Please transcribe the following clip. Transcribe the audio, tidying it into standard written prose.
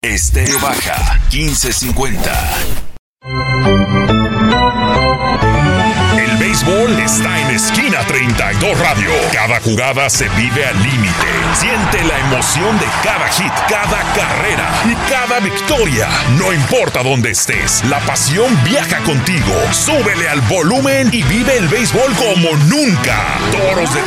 Estéreo Baja 1550. El béisbol está en Esquina 32 Radio. Cada jugada se vive al límite. Siente la emoción de cada hit, cada carrera y cada victoria. No importa dónde estés, la pasión viaja contigo. Súbele al volumen y vive el béisbol como nunca. Toros de